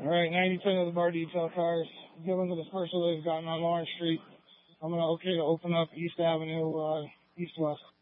All right, 90% of the bar detail cars. Given to the first one they've gotten on Lawrence Street. I'm going to okay to open up East Avenue, east-west.